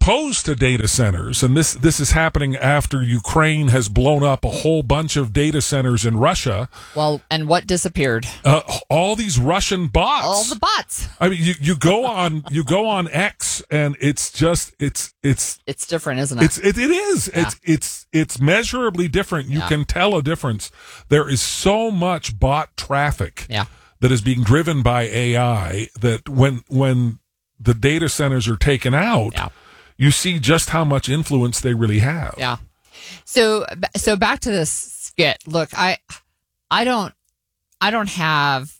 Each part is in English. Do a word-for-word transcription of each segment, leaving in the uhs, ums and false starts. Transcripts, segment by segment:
opposed to data centers, and this this is happening after Ukraine has blown up a whole bunch of data centers in Russia. Well, and what disappeared? Uh, all these Russian bots. All the bots. I mean, you, you go on you go on X, and it's just it's it's it's different, isn't it? It's it, it is. Yeah. It's it's it's measurably different. You yeah. can tell a difference. There is so much bot traffic yeah. that is being driven by A I that when when the data centers are taken out, yeah. you see just how much influence they really have. Yeah. So, so back to this skit. Look, I, I don't, I don't have,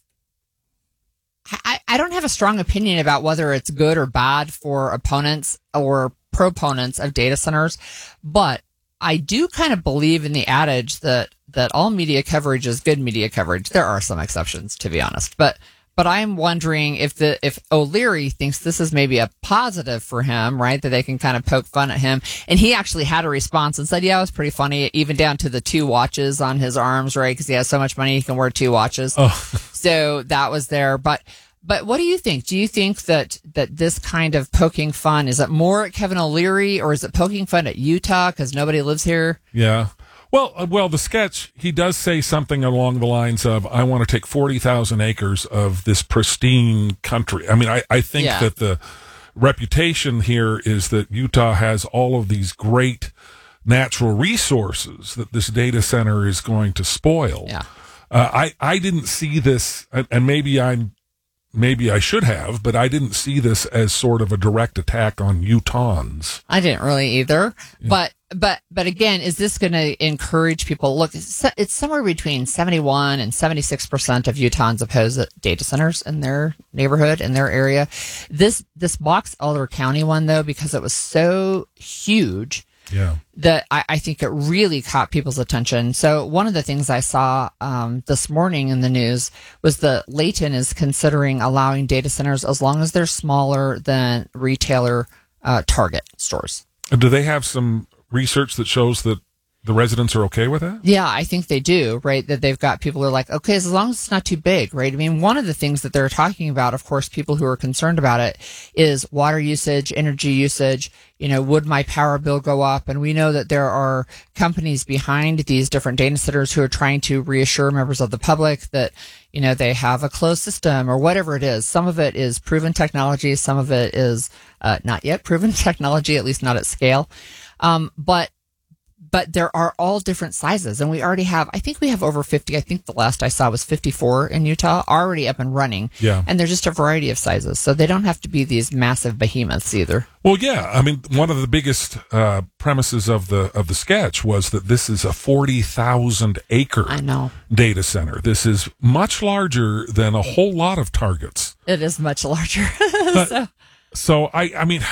I, I don't have a strong opinion about whether it's good or bad for opponents or proponents of data centers, but I do kind of believe in the adage that, that all media coverage is good media coverage. There are some exceptions, to be honest, but But I'm wondering if the if O'Leary thinks this is maybe a positive for him, right? That they can kind of poke fun at him. And he actually had a response and said, yeah, it was pretty funny, even down to the two watches on his arms, right? Because he has so much money, he can wear two watches. Oh. So that was there. But but what do you think? Do you think that, that this kind of poking fun, is it more at Kevin O'Leary, or is it poking fun at Utah because nobody lives here? Yeah. Well, uh, well, the sketch, he does say something along the lines of, I want to take forty thousand acres of this pristine country. I mean, I, I think yeah. that the reputation here is that Utah has all of these great natural resources that this data center is going to spoil. Yeah. Uh, I, I didn't see this, and, and maybe I'm, maybe I should have, but I didn't see this as sort of a direct attack on Utahns. I didn't really either. Yeah. But but but again, is this going to encourage people? Look, it's, it's somewhere between seventy-one and seventy-six percent of Utahns oppose data centers in their neighborhood, in their area. This this Box Elder County one, though, because it was so huge, yeah, that I, I think it really caught people's attention. So one of the things I saw um, this morning in the news was that Layton is considering allowing data centers as long as they're smaller than retailer uh, Target stores. Do they have some research that shows that the residents are okay with that? Yeah, I think they do, right? That they've got people who are like, okay, as long as it's not too big, right? I mean, one of the things that they're talking about, of course, people who are concerned about it, is water usage, energy usage. You know, would my power bill go up? And we know that there are companies behind these different data centers who are trying to reassure members of the public that, you know, they have a closed system or whatever it is. Some of it is proven technology. Some of it is uh, not yet proven technology, at least not at scale. Um, but But there are all different sizes, and we already have, I think we have over fifty. I think the last I saw was fifty-four in Utah, already up and running. Yeah. And there's just a variety of sizes, so they don't have to be these massive behemoths either. Well, yeah. I mean, one of the biggest uh, premises of the of the sketch was that this is a forty thousand acre I know. data center. This is much larger than a whole lot of targets. It is much larger. so. so, I, I mean...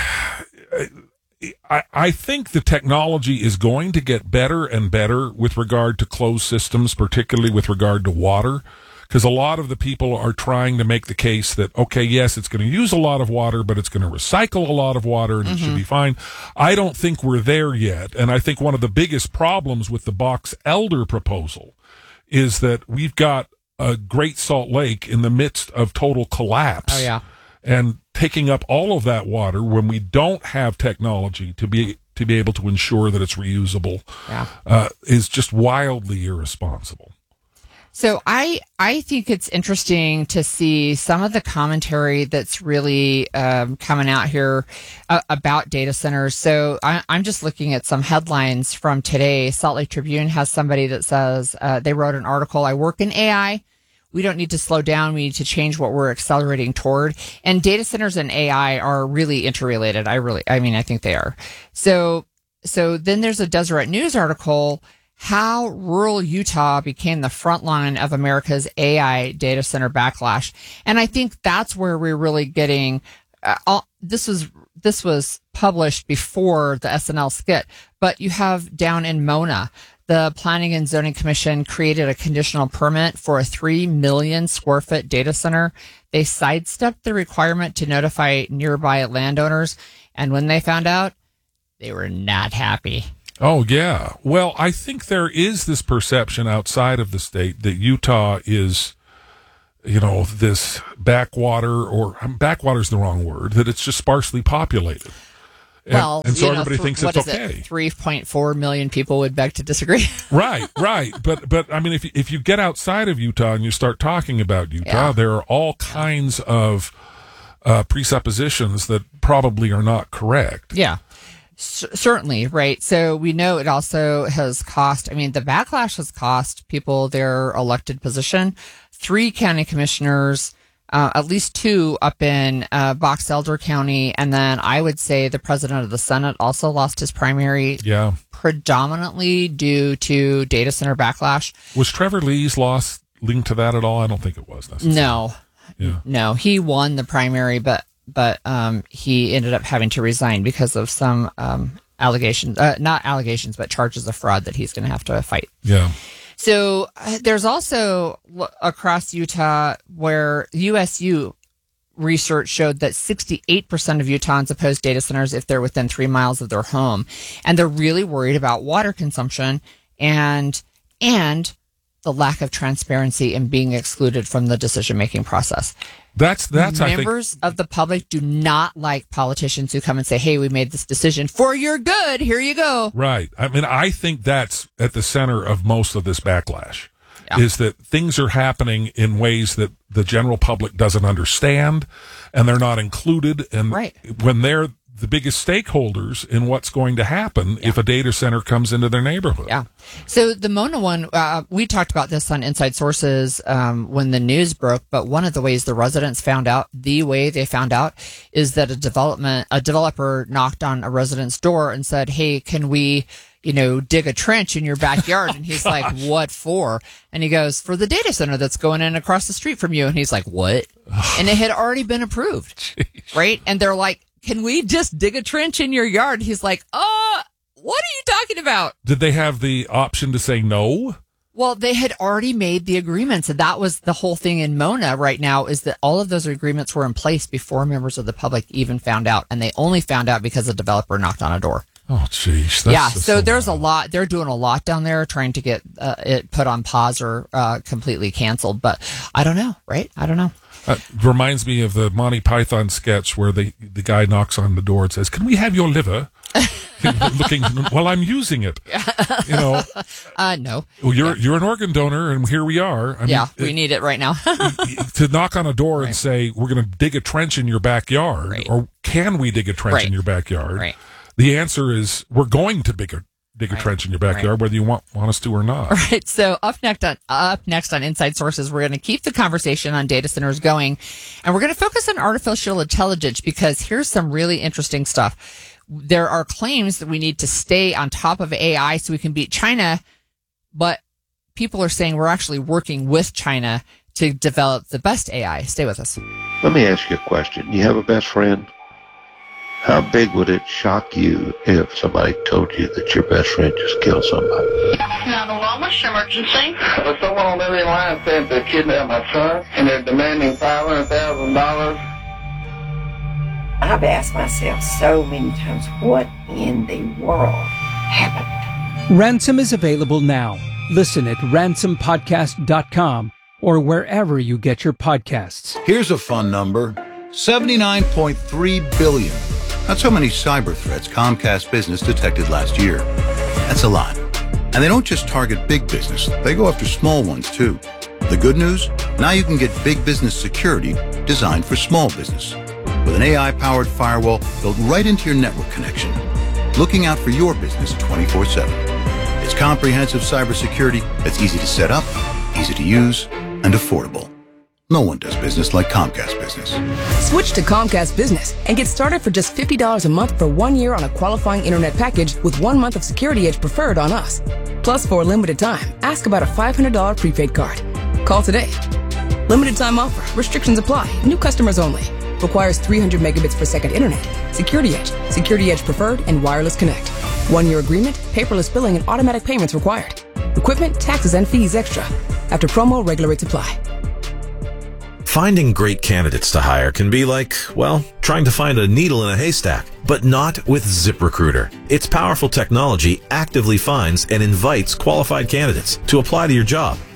I, I think the technology is going to get better and better with regard to closed systems, particularly with regard to water, because a lot of the people are trying to make the case that, okay, yes, it's going to use a lot of water, but it's going to recycle a lot of water and mm-hmm. it should be fine. I don't think we're there yet. And I think one of the biggest problems with the Box Elder proposal is that we've got a Great Salt Lake in the midst of total collapse. Oh, yeah. And taking up all of that water when we don't have technology to be to be able to ensure that it's reusable yeah. uh, is just wildly irresponsible. So I I think it's interesting to see some of the commentary that's really um, coming out here uh, about data centers. So I, I'm just looking at some headlines from today. Salt Lake Tribune has somebody that says, uh, they wrote an article, I work in A I. We don't need to slow down. We need to change what we're accelerating toward. And data centers and A I are really interrelated. I really, I mean, I think they are. So, so then there's a Deseret News article, how rural Utah became the front line of America's A I data center backlash. And I think that's where we're really getting, uh, all, this was, this was published before the S N L skit, but you have down in Mona, the Planning and Zoning Commission created a conditional permit for a three million square foot data center. They sidestepped the requirement to notify nearby landowners. And when they found out, they were not happy. Oh, yeah. Well, I think there is this perception outside of the state that Utah is, you know, this backwater, or backwater is the wrong word, that it's just sparsely populated. And, well, and so you know, everybody th- thinks what it's is okay. It? three point four million people would beg to disagree. Right, right. But, but I mean, if you, if you get outside of Utah and you start talking about Utah, Yeah. there are all kinds of uh, presuppositions that probably are not correct. Yeah. C- certainly, right? So we know it also has cost, I mean, the backlash has cost people their elected position. Three county commissioners, uh, at least two up in uh, Box Elder County, and then I would say the president of the Senate also lost his primary, Yeah. predominantly due to data center backlash. Was Trevor Lee's loss linked to that at all? I don't think it was necessarily. No, Yeah. no, he won the primary, but but um, he ended up having to resign because of some um, allegations, uh, not allegations, but charges of fraud that he's going to have to fight. Yeah. So uh, there's also l- across Utah where U S U research showed that sixty-eight percent of Utahns oppose data centers if they're within three miles of their home. And they're really worried about water consumption and and the lack of transparency and being excluded from the decision-making process. That's, that's, I think. Members of the public do not like politicians who come and say, hey, we made this decision for your good. Here you go. Right. I mean, I think that's at the center of most of this backlash. Yeah. Is that things are happening in ways that the general public doesn't understand, and they're not included. And Right. when they're the biggest stakeholders in what's going to happen Yeah. if a data center comes into their neighborhood. Yeah. So the Mona one, uh, we talked about this on Inside Sources um, when the news broke. But one of the ways the residents found out, the way they found out, is that a development, a developer knocked on a resident's door and said, "Hey, can we, you know, dig a trench in your backyard?" And he's like, "What for?" And he goes, "For the data center that's going in across the street from you." And he's like, "What?" And it had already been approved, Jeez. right? And they're like, "Can we just dig a trench in your yard?" He's like, "Uh, what are you talking about?" Did they have the option to say no? Well, they had already made the agreements, and that was the whole thing in Mona right now, is that all of those agreements were in place before members of the public even found out, and they only found out because a developer knocked on a door. Oh, jeez. Yeah, so there's a lot. They're doing a lot down there trying to get uh, it put on pause or uh, completely canceled, but I don't know, right? I don't know. Uh, reminds me of the Monty Python sketch where the the guy knocks on the door and says, "Can we have your liver?" Looking, well, I'm using it. You know, Uh, no. well, you're you're an organ donor, and here we are. I mean, Yeah, we it- need it right now. to knock on a door and say, "We're going to dig a trench in your backyard," Right. or "Can we dig a trench Right. in your backyard?" Right. The answer is, "We're going to dig a dig a Right. trench in your backyard, whether you want want us to or not." All right. So up next on up next on Inside Sources, we're going to keep the conversation on data centers going, and we're going to focus on artificial intelligence because here's some really interesting stuff. There are claims that we need to stay on top of A I so we can beat China, but people are saying we're actually working with China to develop the best A I. Stay with us. Let me ask you a question. You have a best friend? How big would it shock you if somebody told you that your best friend just killed somebody? nine one one, what's your emergency? Well, someone on the other line said they kidnapped my son, and they're demanding five hundred thousand dollars. I've asked myself so many times, what in the world happened? Ransom is available now. Listen at ransom podcast dot com or wherever you get your podcasts. Here's a fun number, seventy-nine point three billion. That's how many cyber threats Comcast Business detected last year. That's a lot. And they don't just target big business, they go after small ones too. The good news? Now you can get big business security designed for small business. With an A I-powered firewall built right into your network connection, looking out for your business twenty-four seven. It's comprehensive cybersecurity that's easy to set up, easy to use, and affordable. No one does business like Comcast Business. Switch to Comcast Business and get started for just fifty dollars a month for one year on a qualifying internet package with one month of Security Edge Preferred on us. Plus, for a limited time, ask about a five hundred dollars prepaid card. Call today. Limited time offer. Restrictions apply. New customers only. Requires three hundred megabits per second internet. Security Edge, Security Edge Preferred, and Wireless Connect. One-year agreement, paperless billing, and automatic payments required. Equipment, taxes, and fees extra. After promo, regular rates apply. Finding great candidates to hire can be like, well, trying to find a needle in a haystack, but not with ZipRecruiter. Its powerful technology actively finds and invites qualified candidates to apply to your job.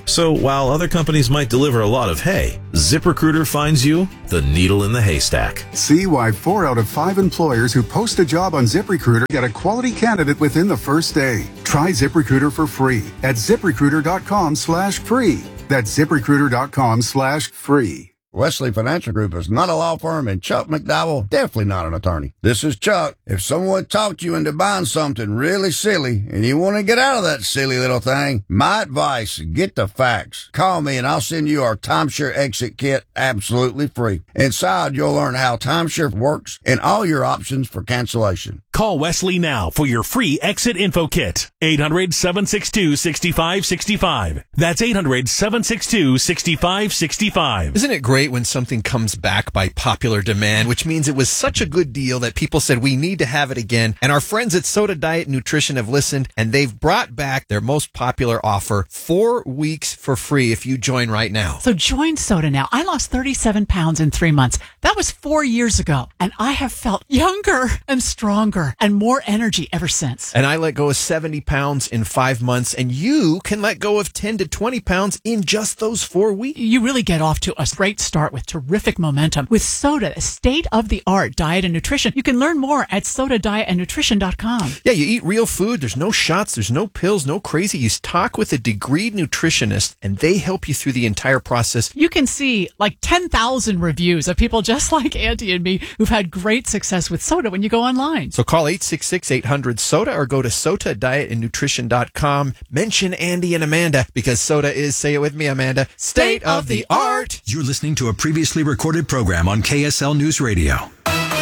So while other companies might deliver a lot of hay, ZipRecruiter finds you the needle in the haystack. See why four out of five employers who post a job on ZipRecruiter get a quality candidate within the first day. Try ZipRecruiter for free at ZipRecruiter.com slash free. That's ZipRecruiter.com slash free. Wesley Financial Group is not a law firm, and Chuck McDowell definitely not an attorney. This is Chuck. If someone talked you into buying something really silly and you want to get out of that silly little thing, my advice, get the facts. Call me and I'll send you our timeshare exit kit absolutely free. Inside, you'll learn how timeshare works and all your options for cancellation. Call Wesley now for your free exit info kit. eight hundred, seven six two, six five six five. That's eight hundred, seven six two, six five six five. Isn't it great when something comes back by popular demand, which means it was such a good deal that people said we need to have it again? And our friends at Soda Diet Nutrition have listened, and they've brought back their most popular offer, four weeks for free if you join right now. So join Soda now. I lost thirty-seven pounds in three months. That was four years ago. And I have felt younger and stronger and more energy ever since. And I let go of seventy pounds in five months, and you can let go of ten to twenty pounds in just those four weeks. You really get off to a great start with terrific momentum. With Soda, state-of-the-art diet and nutrition. You can learn more at soda diet and nutrition dot com. Yeah, you eat real food. There's no shots. There's no pills, no crazy. You talk with a degreed nutritionist, and they help you through the entire process. You can see like ten thousand reviews of people just like Andy and me who've had great success with Soda when you go online. So call eight six six, eight hundred, SODA or go to soda diet and nutrition dot com. Mention Andy and Amanda because Soda is, say it with me, Amanda, state of the art. You're listening to a previously recorded program on K S L News Radio.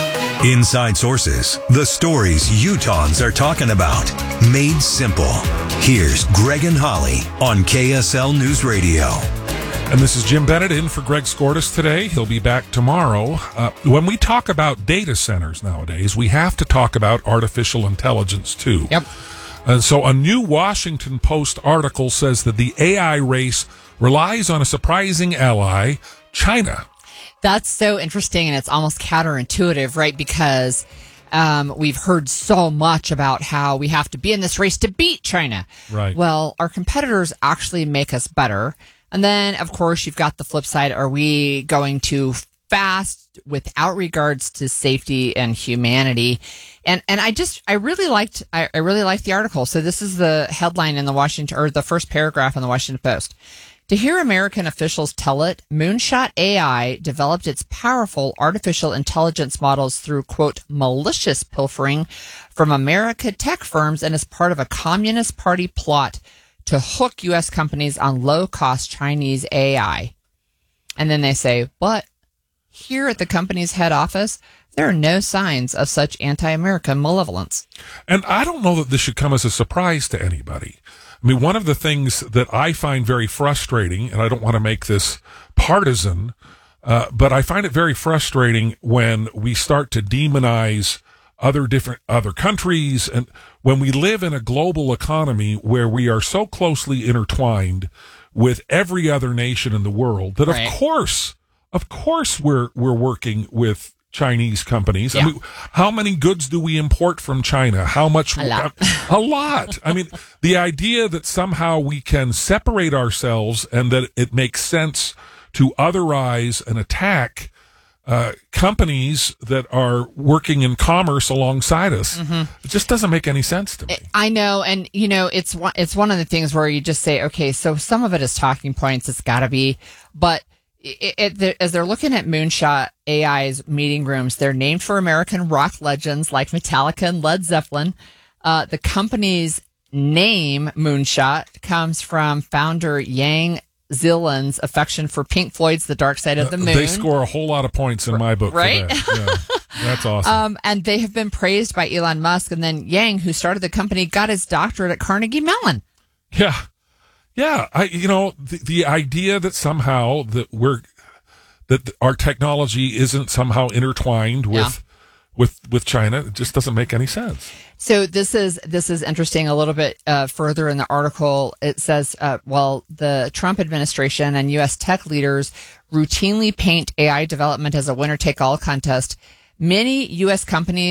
Inside Sources, the stories Utahns are talking about, made simple. Here's Greg and Holly on K S L News Radio. And this is Jim Bennett in for Greg Skordas today. He'll be back tomorrow. Uh, when we talk about data centers nowadays, we have to talk about artificial intelligence too. Yep. And so a new Washington Post article says that the A I race relies on a surprising ally, China. That's so interesting, and it's almost counterintuitive, right? Because um, we've heard so much about how we have to be in this race to beat China. Right. Well, our competitors actually make us better. And then, of course, you've got the flip side. Are we going too fast without regards to safety and humanity? And and I just I really liked I, I really liked the article. So this is the headline in the Washington, or the first paragraph in the Washington Post. To hear American officials tell it, Moonshot A I developed its powerful artificial intelligence models through, quote, malicious pilfering from America tech firms and as part of a Communist Party plot to hook U S companies on low-cost Chinese A I. And then they say, but here at the company's head office, there are no signs of such anti-American malevolence. And I don't know that this should come as a surprise to anybody. I mean, one of the things that I find very frustrating, and I don't want to make this partisan, uh, but I find it very frustrating when we start to demonize other different other countries, and when we live in a global economy where we are so closely intertwined with every other nation in the world that, Right. of course, of course, we're we're working with Chinese companies. Yeah. I mean, how many goods do we import from China? How much? A lot. A lot. I mean, the idea that somehow we can separate ourselves and that it makes sense to otherize and attack uh, companies that are working in commerce alongside us, Mm-hmm. it just doesn't make any sense to me. I know, and you know, it's one, it's one of the things where you just say, okay, so some of it is talking points. It's got to be, but it, it, the, as they're looking at Moonshot A I's meeting rooms, they're named for American rock legends like Metallica and Led Zeppelin. Uh, the company's name, Moonshot, comes from founder Yang Zillan's affection for Pink Floyd's The Dark Side of the Moon. They score a whole lot of points in my book, right? For that. Yeah, that's awesome. Um, and they have been praised by Elon Musk, and then Yang, who started the company, got his doctorate at Carnegie Mellon. Yeah, yeah. I, you know, the, the idea that somehow that we're that our technology isn't somehow intertwined with. Yeah. With with China, it just doesn't make any sense. So this is this is interesting. A little bit uh, further in the article, it says, uh, "Well, the Trump administration and U S tech leaders routinely paint A I development as a winner-take-all contest. Many U S companies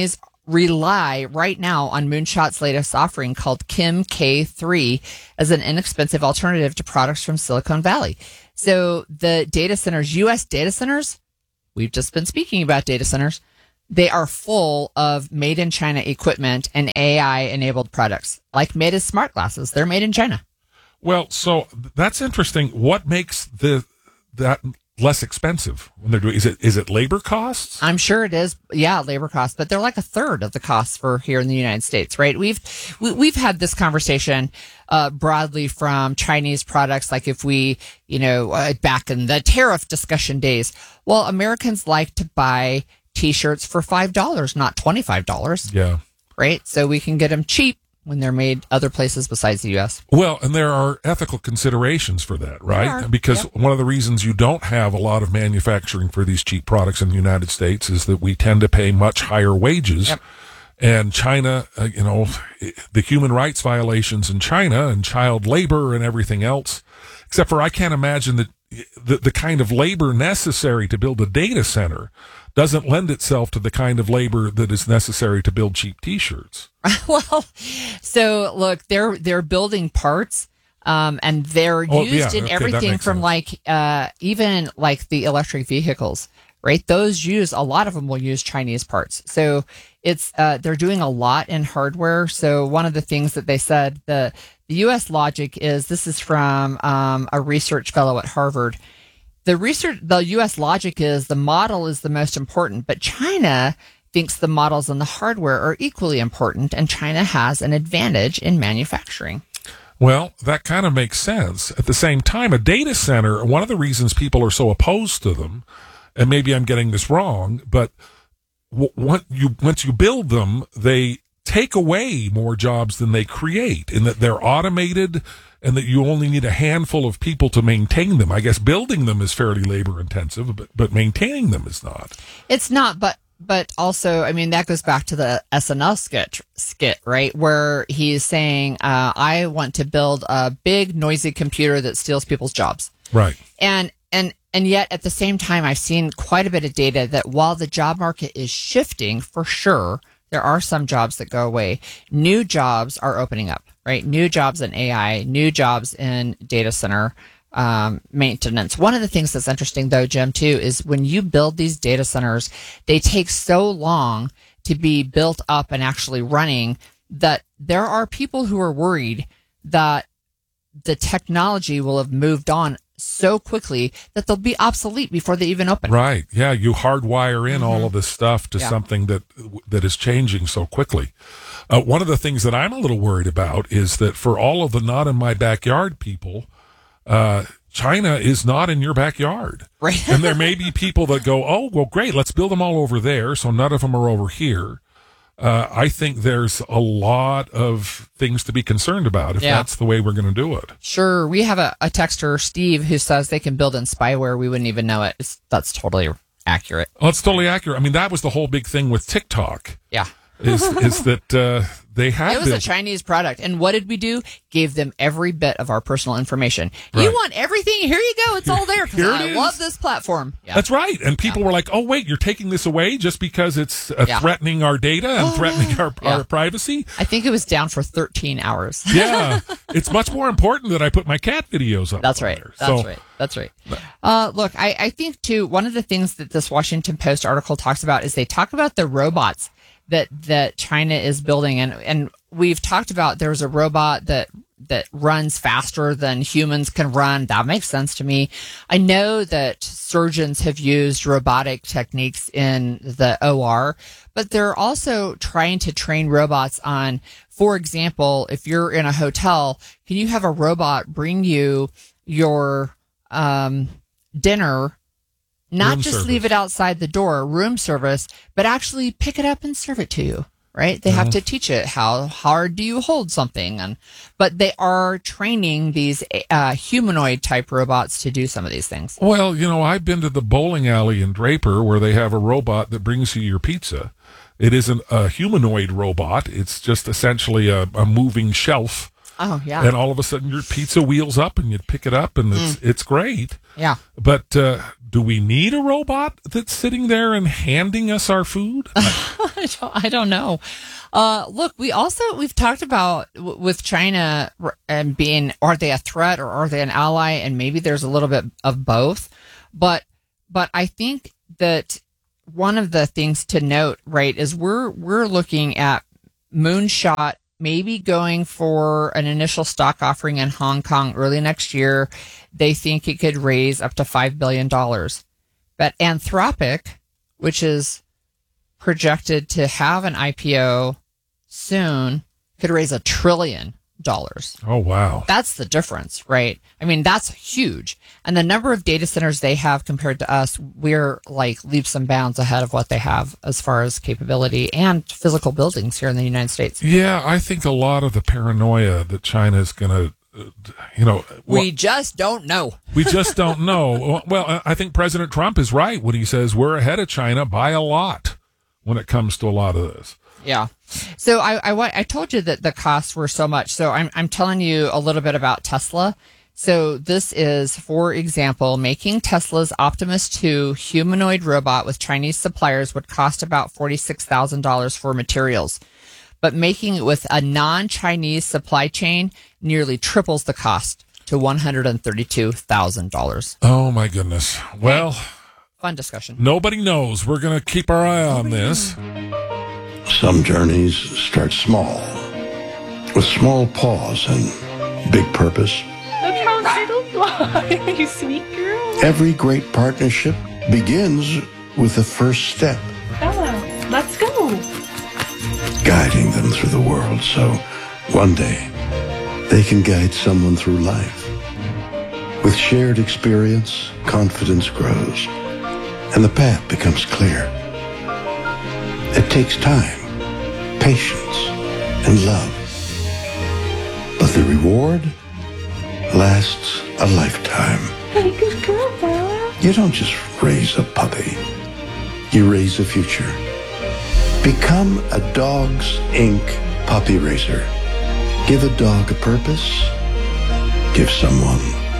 rely right now on Moonshot's latest offering called Kim K three as an inexpensive alternative to products from Silicon Valley. So the data centers, U S data centers, we've just been speaking about data centers. They are full of made in China equipment and A I enabled products like Meta's smart glasses. They're made in China. Well, so that's interesting. What makes the that less expensive when they're doing? Is it is it labor costs? I'm sure it is. Yeah, labor costs, but they're like a third of the costs for here in the United States, right? We've we, we've had this conversation uh, broadly from Chinese products, like if we, you know, uh, back in the tariff discussion days. Well, Americans like to buy T-shirts for five dollars, not twenty-five dollars. Yeah, right. So we can get them cheap when they're made other places besides the U S. Well, and there are ethical considerations for that, right? Because yep. one of the reasons you don't have a lot of manufacturing for these cheap products in the United States is that we tend to pay much higher wages. Yep. And China, uh, you know, the human rights violations in China and child labor and everything else, except for I can't imagine that the, the kind of labor necessary to build a data center doesn't lend itself to the kind of labor that is necessary to build cheap T-shirts. Well, so look, they're they're building parts, um, and they're oh, used yeah, in okay, everything from sense. like uh, even like the electric vehicles, right? Those use a lot of them will use Chinese parts. So it's uh, they're doing a lot in hardware. So one of the things that they said the the U S logic is this is from um, a research fellow at Harvard. The research, the U S logic is the model is the most important, but China thinks the models and the hardware are equally important, and China has an advantage in manufacturing. Well, that kind of makes sense. At the same time, a data center, one of the reasons people are so opposed to them, and maybe I'm getting this wrong, but what you, once you build them, they take away more jobs than they create, in that they're automated and that you only need a handful of people to maintain them. I guess building them is fairly labor intensive, but, but maintaining them is not. It's not, but but also, I mean, that goes back to the S N L skit, skit right, where he's saying, uh, I want to build a big, noisy computer that steals people's jobs. Right. And and and yet, at the same time, I've seen quite a bit of data that while the job market is shifting, for sure, there are some jobs that go away. New jobs are opening up, right? New jobs in A I, new jobs in data center um, maintenance. One of the things that's interesting, though, Jim, too, is when you build these data centers, they take so long to be built up and actually running that there are people who are worried that the technology will have moved on so quickly that they'll be obsolete before they even open. Right. Yeah. You hardwire in mm-hmm. all of this stuff to yeah. something that that is changing so quickly. Uh, one of the things that I'm a little worried about is that for all of the not in my backyard people, uh, China is not in your backyard. Right. And there may be people that go, oh, well, great, let's build them all over there, so none of them are over here. Uh, I think there's a lot of things to be concerned about if yeah. that's the way we're going to do it. Sure. We have a, a texter, Steve, who says they can build in spyware. We wouldn't even know it. It's, that's totally accurate. Well, it's totally accurate. I mean, that was the whole big thing with TikTok. Yeah. is, is that uh, they had It was built- a Chinese product. And what did we do? Gave them every bit of our personal information. Right. You want everything? Here you go. It's all there because Here it I is. love this platform. Yeah. That's right. And people were like, oh, wait, you're taking this away just because it's uh, Yeah. threatening our data and threatening our, Yeah. our privacy? I think it was down for thirteen hours. Yeah. It's much more important that I put my cat videos up. That's on right. there. That's So- right. That's right. Uh, look, I, I think, too, one of the things that this Washington Post article talks about is they talk about the robots that that China is building. And, and we've talked about there's a robot that that runs faster than humans can run. That makes sense to me. I know that surgeons have used robotic techniques in the O R, but they're also trying to train robots on, for example, if you're in a hotel, can you have a robot bring you your um, dinner, not Room just service. leave it outside the door, room service, but actually pick it up and serve it to you, right? They have Mhm. to teach it how hard do you hold something. And but they are training these uh, humanoid type robots to do some of these things. Well, you know, I've been to the bowling alley in Draper where they have a robot that brings you your pizza. It isn't a humanoid robot. It's just essentially a, a moving shelf Oh, yeah. And all of a sudden your pizza wheels up and you pick it up and it's, Mm. it's great. Yeah. But uh, do we need a robot that's sitting there and handing us our food? I don't, I don't know. Uh, look, we also, we've talked about w- with China and being, are they a threat or are they an ally? And maybe there's a little bit of both. But, but I think that one of the things to note, right, is we're, we're looking at Moonshot maybe going for an initial stock offering in Hong Kong early next year. They think it could raise up to five billion dollars. But Anthropic, which is projected to have an I P O soon, could raise a trillion dollars. Oh, wow. That's the difference, right? I mean, that's huge. And the number of data centers they have compared to us, we're like leaps and bounds ahead of what they have as far as capability and physical buildings here in the United States. Yeah, I think a lot of the paranoia that China is going to, uh, you know. We well, just don't know. we just don't know. Well, I think President Trump is right when he says we're ahead of China by a lot when it comes to a lot of this. Yeah. So I, I, wa- I told you that the costs were so much. So I'm, I'm telling you a little bit about Tesla. So this is, for example, making Tesla's Optimus two humanoid robot with Chinese suppliers would cost about forty-six thousand dollars for materials. But making it with a non-Chinese supply chain nearly triples the cost to one hundred thirty-two thousand dollars. Oh, my goodness. Well, fun discussion. Nobody knows. We're going to keep our eye on this. Some journeys start small, with small pause and big purpose. Look how little fly, you sweet girl. Every great partnership begins with the first step, Bella, let's go. guiding them through the world so one day they can guide someone through life. With shared experience, confidence grows, and the path becomes clear. It takes time, patience, and love. But the reward lasts a lifetime. Hey, good girl, Bella. You don't just raise a puppy. You raise a future. Become a Dogs Incorporated puppy raiser. Give a dog a purpose. Give someone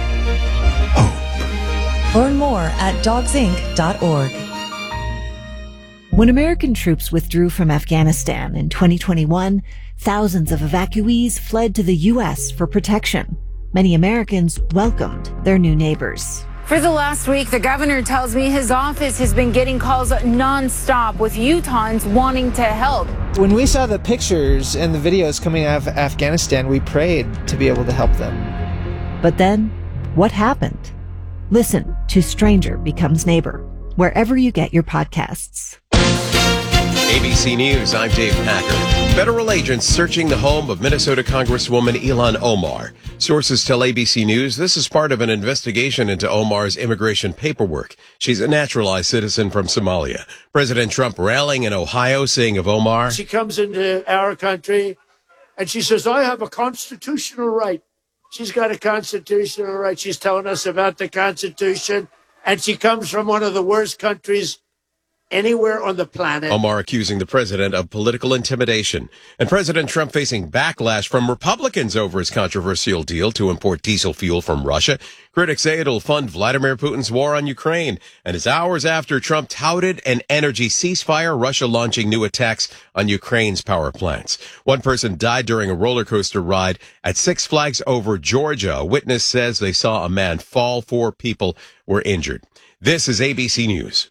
hope. Learn more at dogs inc dot org. When American troops withdrew from Afghanistan in twenty twenty-one, thousands of evacuees fled to the U S for protection. Many Americans welcomed their new neighbors. For the last week, the governor tells me his office has been getting calls nonstop with Utahns wanting to help. When we saw the pictures and the videos coming out of Afghanistan, we prayed to be able to help them. But then, what happened? Listen to Stranger Becomes Neighbor, wherever you get your podcasts. A B C News, I'm Dave Packer. Federal agents searching the home of Minnesota Congresswoman Ilhan Omar. Sources tell A B C News this is part of an investigation into Omar's immigration paperwork. She's a naturalized citizen from Somalia. President Trump rallying in Ohio, saying of Omar, She comes into our country and she says, I have a constitutional right. She's got a constitutional right. She's telling us about the Constitution. And she comes from one of the worst countries anywhere on the planet. Omar accusing the president of political intimidation. And President Trump facing backlash from Republicans over his controversial deal to import diesel fuel from Russia. Critics say it'll fund Vladimir Putin's war on Ukraine. And it's hours after Trump touted an energy ceasefire, Russia launching new attacks on Ukraine's power plants. One person died during a roller coaster ride at Six Flags over Georgia. A witness says they saw a man fall. Four people were injured. This is A B C News.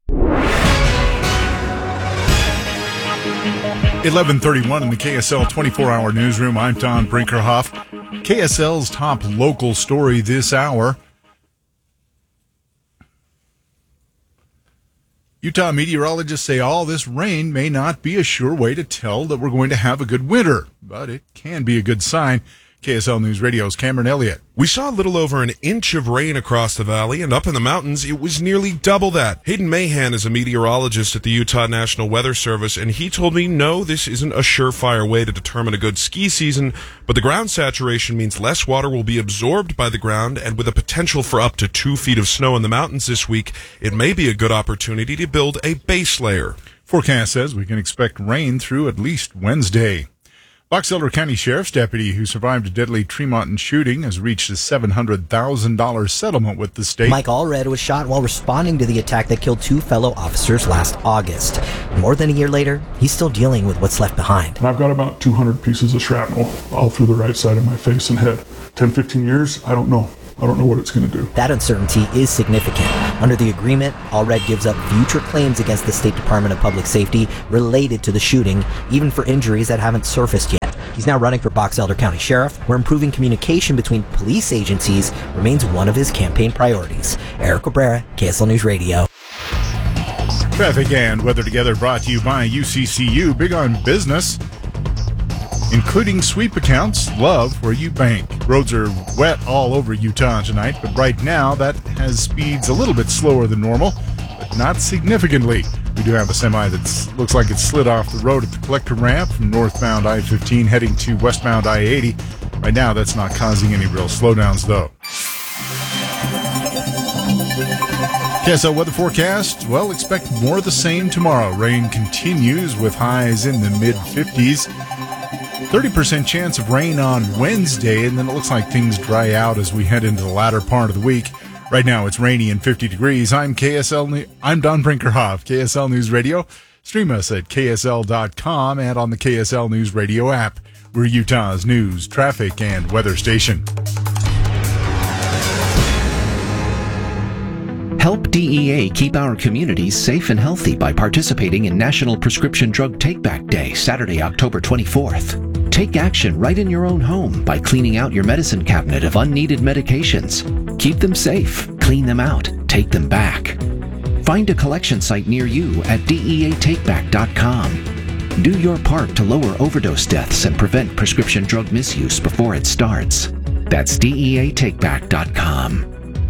eleven thirty-one in the K S L twenty-four hour newsroom. I'm Tom Brinkerhoff. K S L's top local story this hour. Utah meteorologists say all this rain may not be a sure way to tell that we're going to have a good winter, but it can be a good sign. K S L News Radio's Cameron Elliott. We saw a little over an inch of rain across the valley, and up in the mountains, it was nearly double that. Hayden Mahan is a meteorologist at the Utah National Weather Service, and he told me, no, this isn't a surefire way to determine a good ski season, but the ground saturation means less water will be absorbed by the ground, and with a potential for up to two feet of snow in the mountains this week, it may be a good opportunity to build a base layer. Forecast says we can expect rain through at least Wednesday. Box Elder County Sheriff's deputy who survived a deadly Tremont shooting has reached a seven hundred thousand dollars settlement with the state. Mike Allred was shot while responding to the attack that killed two fellow officers last August. More than a year later, he's still dealing with what's left behind. And I've got about two hundred pieces of shrapnel all through the right side of my face and head. ten, fifteen years, I don't know. I don't know what it's going to do. That uncertainty is significant. Under the agreement, Allred gives up future claims against the State Department of Public Safety related to the shooting, even for injuries that haven't surfaced yet. He's now running for Box Elder County Sheriff, where improving communication between police agencies remains one of his campaign priorities. Eric Cabrera, K S L News Radio. Traffic and weather together brought to you by U C C U. Big on business, including sweep accounts. Love where you bank. Roads are wet all over Utah tonight, but right now that has speeds a little bit slower than normal, but not significantly. We do have a semi that looks like it slid off the road at the collector ramp from northbound I fifteen heading to westbound I eighty. Right now, that's not causing any real slowdowns, though. K S L weather forecast. Well, expect more of the same tomorrow. Rain continues with highs in the mid fifties. thirty percent chance of rain on Wednesday, and then it looks like things dry out as we head into the latter part of the week. Right now, it's rainy and fifty degrees. I'm K S L. Ne- I'm Don Brinkerhoff, K S L News Radio. Stream us at K S L dot com and on the K S L News Radio app. We're Utah's news, traffic, and weather station. Help D E A keep our communities safe and healthy by participating in National Prescription Drug Take-Back Day, Saturday, October twenty-fourth. Take action right in your own home by cleaning out your medicine cabinet of unneeded medications. Keep them safe, clean them out, take them back. Find a collection site near you at D E A take back dot com. Do your part to lower overdose deaths and prevent prescription drug misuse before it starts. That's D E A take back dot com.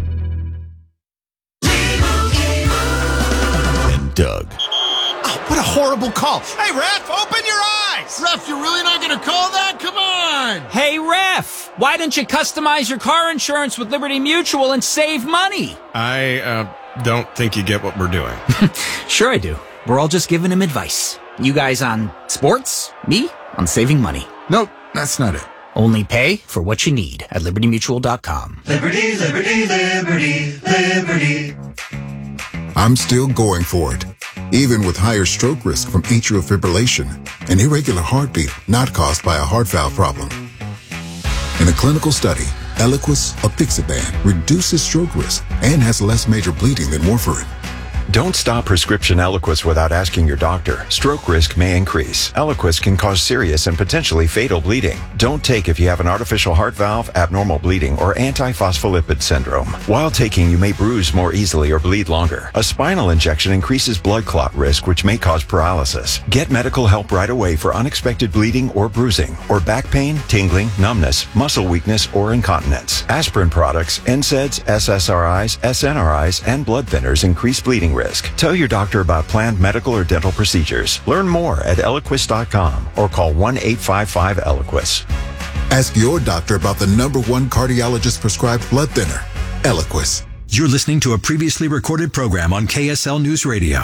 And Doug. Oh, what a horrible call. Hey, ref, open your eyes. Ref, you're really not going to call that? Come on. Hey, ref, why don't you customize your car insurance with Liberty Mutual and save money? I uh, don't think you get what we're doing. Sure I do. We're all just giving him advice. You guys on sports, me on saving money. Nope, that's not it. Only pay for what you need at liberty mutual dot com. Liberty, liberty, liberty, liberty. I'm still going for it, even with higher stroke risk from atrial fibrillation, an irregular heartbeat not caused by a heart valve problem. In a clinical study, Eliquis apixaban reduces stroke risk and has less major bleeding than warfarin. Don't stop prescription Eliquis without asking your doctor. Stroke risk may increase. Eliquis can cause serious and potentially fatal bleeding. Don't take if you have an artificial heart valve, abnormal bleeding, or antiphospholipid syndrome. While taking, you may bruise more easily or bleed longer. A spinal injection increases blood clot risk, which may cause paralysis. Get medical help right away for unexpected bleeding or bruising, or back pain, tingling, numbness, muscle weakness, or incontinence. Aspirin products, N SAIDs, S S R Is, S N R Is, and blood thinners increase bleeding risk. Tell your doctor about planned medical or dental procedures. Learn more at eliquis dot com or call one eight five five Eliquis. Ask your doctor about the number one cardiologist prescribed blood thinner, Eliquis. You're listening to a previously recorded program on K S L News Radio.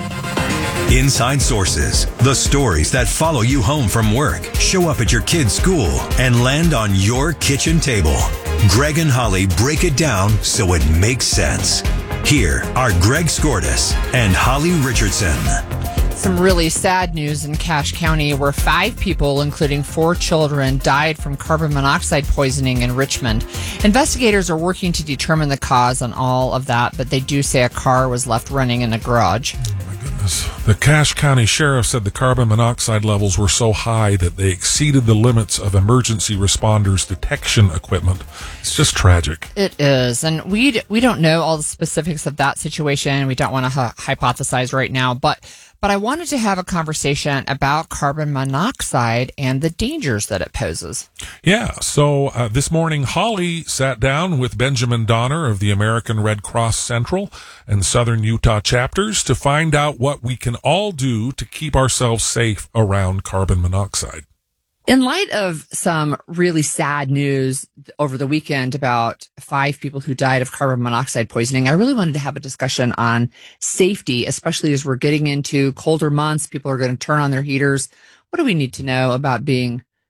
Inside Sources, the stories that follow you home from work, show up at your kid's school, and land on your kitchen table. Greg and Holly break it down so it makes sense. Here are Greg Skordas and Holly Richardson. Some really sad news in Cache County where five people, including four children, died from carbon monoxide poisoning in Richmond. Investigators are working to determine the cause on all of that, but they do say a car was left running in a garage. The Cache County Sheriff said the carbon monoxide levels were so high that they exceeded the limits of emergency responders' detection equipment. It's just tragic. It is. And we we don't know all the specifics of that situation. We don't want to ha- hypothesize right now, but but I wanted to have a conversation about carbon monoxide and the dangers that it poses. Yeah, so uh, this morning, Holly sat down with Benjamin Donner of the American Red Cross Central and Southern Utah chapters to find out what we can all do to keep ourselves safe around carbon monoxide. In light of some really sad news over the weekend about five people who died of carbon monoxide poisoning, I really wanted to have a discussion on safety, especially as we're getting into colder months. People are going to turn on their heaters. What do we need to know about being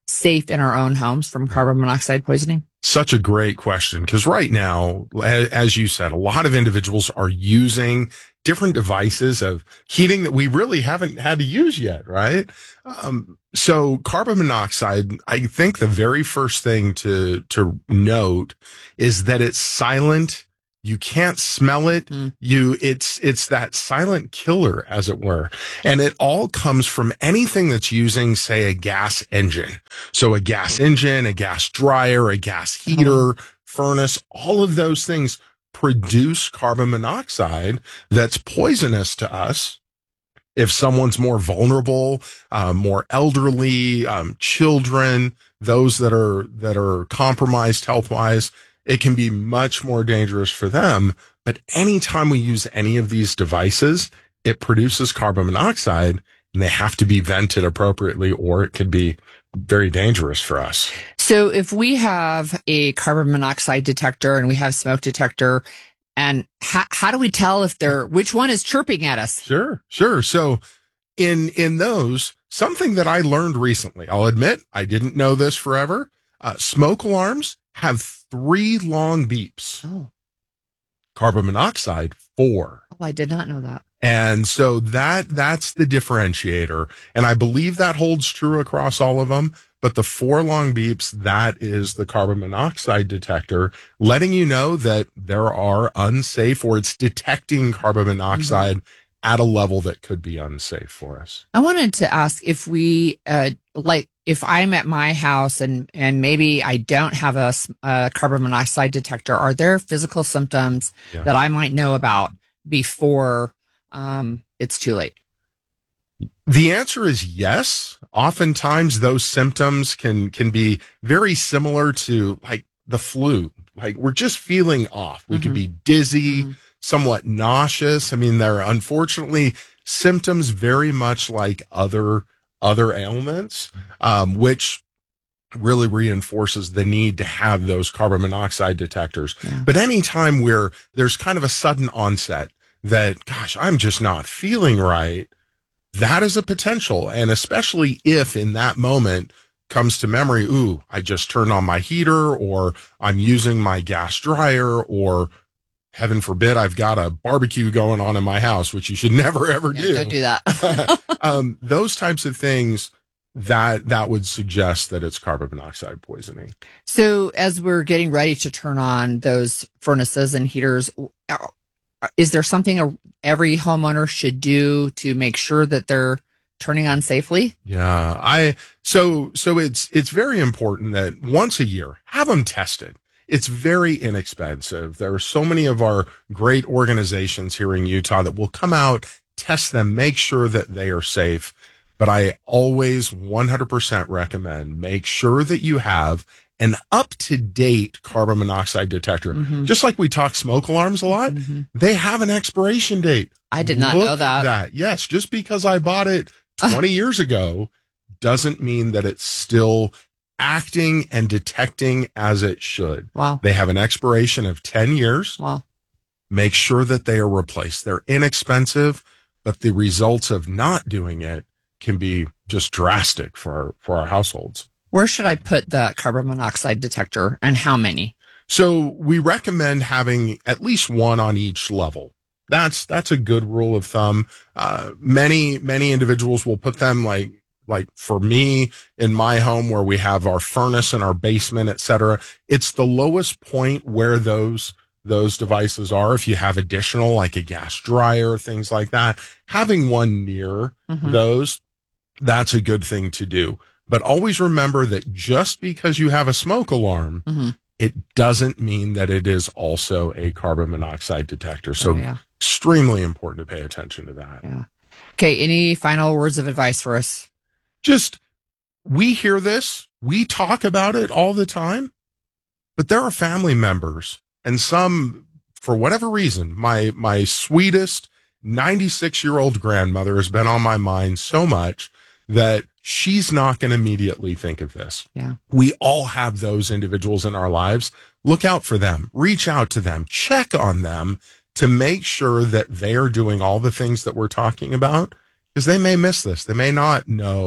safe in our own homes from carbon monoxide poisoning? Such a great question, because right now, as you said, a lot of individuals are using different devices of heating that we really haven't had to use yet, right? Um, so carbon monoxide, I think the very first thing to to note is that it's silent. You can't smell it. Mm. You, it's, it's that silent killer, as it were. And it all comes from anything that's using, say, a gas engine. So a gas engine, a gas dryer, a gas heater, oh. furnace, all of those things produce carbon monoxide that's poisonous to us. If someone's more vulnerable, uh, more elderly, um, children, those that are, that are compromised health-wise, it can be much more dangerous for them. But anytime we use any of these devices, it produces carbon monoxide, and they have to be vented appropriately, or it could be very dangerous for us. So if we have a carbon monoxide detector and we have smoke detector, and how, how do we tell if they're, which one is chirping at us? Sure, sure. So in, in those, something that I learned recently, I'll admit, I didn't know this forever. Uh, smoke alarms have three long beeps. Oh. Carbon monoxide, four. Oh, I did not know that. And so that that's the differentiator. And I believe that holds true across all of them. But the four long beeps, that is the carbon monoxide detector, letting you know that there are unsafe, or it's detecting carbon monoxide mm-hmm. at a level that could be unsafe for us. I wanted to ask if we, uh, like, if I'm at my house and, and maybe I don't have a, a carbon monoxide detector, are there physical symptoms yeah. that I might know about before um, it's too late? The answer is yes. Oftentimes those symptoms can, can be very similar to like the flu. Like we're just feeling off. We mm-hmm. could be dizzy, mm-hmm. somewhat nauseous. I mean, there are unfortunately symptoms very much like other other ailments, um, which really reinforces the need to have those carbon monoxide detectors. Yeah. But anytime where there's kind of a sudden onset that, gosh, I'm just not feeling right, that is a potential. And especially if in that moment comes to memory, ooh, I just turned on my heater, or I'm using my gas dryer, or heaven forbid, I've got a barbecue going on in my house, which you should never, ever yeah, do. Don't do that. um, those types of things, that that would suggest that it's carbon monoxide poisoning. So as we're getting ready to turn on those furnaces and heaters, is there something every homeowner should do to make sure that they're turning on safely? Yeah, I so so it's it's very important that once a year, have them tested. It's very inexpensive. There are so many of our great organizations here in Utah that will come out, test them, make sure that they are safe. But I always one hundred percent recommend make sure that you have an up-to-date carbon monoxide detector. Mm-hmm. Just like we talk smoke alarms a lot, mm-hmm. they have an expiration date. I did not Look know that. that. Yes, just because I bought it twenty years ago doesn't mean that it's still acting and detecting as it should. Wow. They have an expiration of ten years. Wow. Make sure that they are replaced. They're inexpensive, but the results of not doing it can be just drastic for our, for our households. Where should I put the carbon monoxide detector, and how many? So we recommend having at least one on each level. That's, that's a good rule of thumb. Uh, many, many individuals will put them like, Like for me in my home where we have our furnace and our basement, et cetera, it's the lowest point where those, those devices are. If you have additional, like a gas dryer, things like that, having one near mm-hmm. those, that's a good thing to do. But always remember that just because you have a smoke alarm, mm-hmm. it doesn't mean that it is also a carbon monoxide detector. So oh, yeah. extremely important to pay attention to that. Yeah. Okay. Any final words of advice for us? Just, we hear this, we talk about it all the time, but there are family members, and some, for whatever reason, my, my sweetest ninety-six year old grandmother has been on my mind so much that she's not going to immediately think of this. Yeah. We all have those individuals in our lives. Look out for them, reach out to them, check on them to make sure that they are doing all the things that we're talking about. Because they may miss this. They may not know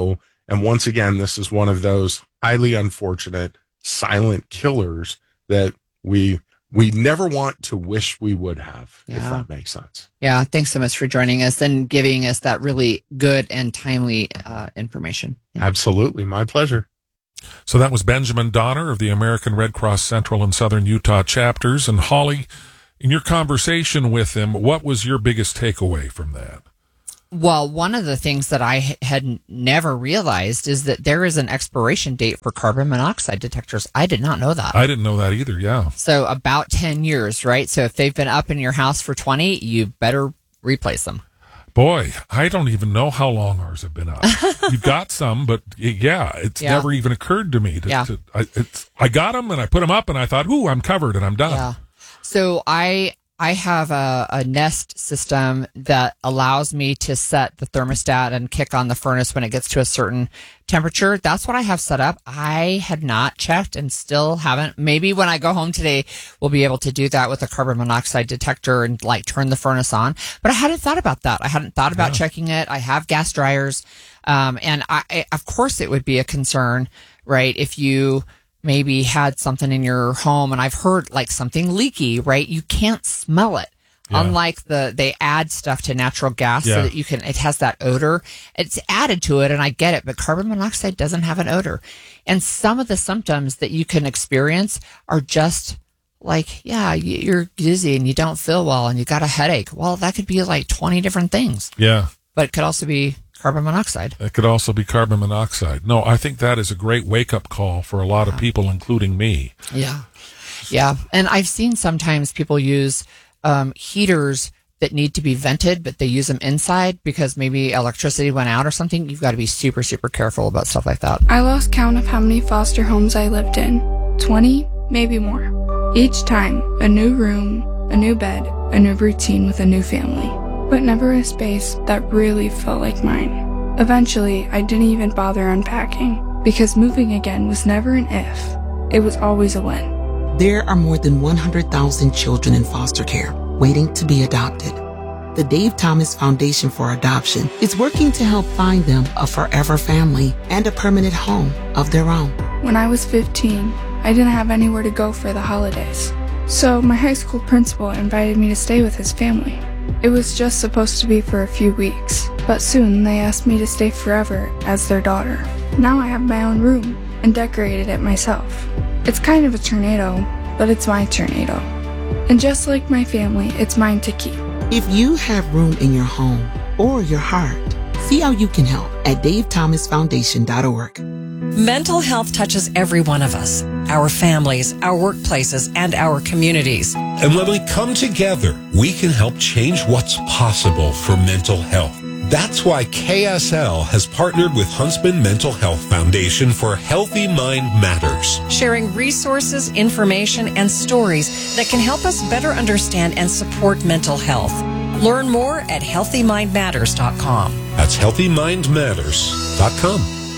And once again, this is one of those highly unfortunate silent killers that we we never want to wish we would have, Yeah. if that makes sense. Yeah, thanks so much for joining us and giving us that really good and timely uh, information. Absolutely. My pleasure. So that was Benjamin Donner of the American Red Cross Central and Southern Utah chapters. And Holly, in your conversation with him, what was your biggest takeaway from that? Well, one of the things that I h- had never realized is that there is an expiration date for carbon monoxide detectors. I did not know that. I didn't know that either, yeah. So about ten years, right? So if they've been up in your house for twenty, you better replace them. Boy, I don't even know how long ours have been up. You've got some, but yeah, it's Yeah. never even occurred to me. To, Yeah. to, I, it's, I got them and I put them up and I thought, ooh, I'm covered and I'm done. Yeah. So I I have a, a Nest system that allows me to set the thermostat and kick on the furnace when it gets to a certain temperature. That's what I have set up. I had not checked and still haven't. Maybe when I go home today, we'll be able to do that with a carbon monoxide detector and like turn the furnace on. But I hadn't thought about that. I hadn't thought about Yeah. checking it. I have gas dryers. Um, and I, I, of course it would be a concern, right? If you maybe had something in your home and I've heard like something leaky, right? You can't smell it. Yeah. Unlike the, they add stuff to natural gas Yeah. so that you can, it has that odor. It's added to it and I get it, but carbon monoxide doesn't have an odor. And some of the symptoms that you can experience are just like, yeah, y- you're dizzy and you don't feel well and you got a headache. Well, that could be like twenty different things, Yeah. but it could also be carbon monoxide. It could also be carbon monoxide. No, I think that is a great wake-up call for a lot of people, including me. Yeah. Yeah. And I've seen sometimes people use um, heaters that need to be vented, but they use them inside because maybe electricity went out or something. You've got to be super, super careful about stuff like that. I lost count of how many foster homes I lived in. twenty, maybe more. Each time, a new room, a new bed, a new routine with a new family. But never a space that really felt like mine. Eventually, I didn't even bother unpacking because moving again was never an if. It was always a when. There are more than one hundred thousand children in foster care waiting to be adopted. The Dave Thomas Foundation for Adoption is working to help find them a forever family and a permanent home of their own. When I was fifteen, I didn't have anywhere to go for the holidays. So my high school principal invited me to stay with his family. It was just supposed to be for a few weeks, but soon they asked me to stay forever as their daughter. Now I have my own room and decorated it myself. It's kind of a tornado, but it's my tornado. And just like my family, it's mine to keep. If you have room in your home or your heart, see how you can help at dave thomas foundation dot org. Mental health touches every one of us, our families, our workplaces, and our communities. And when we come together, we can help change what's possible for mental health. That's why K S L has partnered with Huntsman Mental Health Foundation for Healthy Mind Matters. Sharing resources, information, and stories that can help us better understand and support mental health. Learn more at healthy mind matters dot com. That's healthy mind matters dot com.